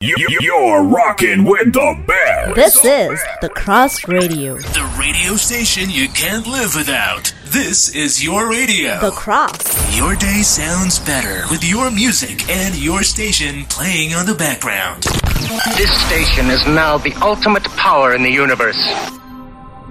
You're rocking with the best. This is The Cross Radio. The radio station you can't live without. This is your radio. The Cross. Your day sounds better with your music and your station playing on the background. This station is now the ultimate power in the universe.